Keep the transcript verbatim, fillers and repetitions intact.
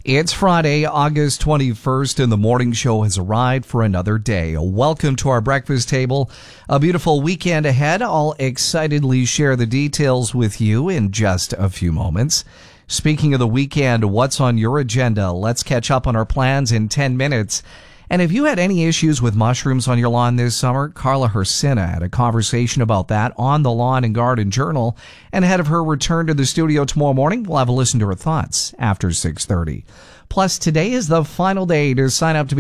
It's Friday, August twenty-first, and the morning show has arrived for another day. Welcome to our breakfast table. A beautiful weekend ahead. I'll excitedly share the details with you in just a few moments. Speaking of the weekend, what's on your agenda? Let's catch up on our plans in ten minutes. And if you had any issues with mushrooms on your lawn this summer, Carla Hersina had a conversation about that on the Lawn and Garden Journal. And ahead of her return to the studio tomorrow morning, we'll have a listen to her thoughts after six thirty. Plus, today is the final day to sign up to be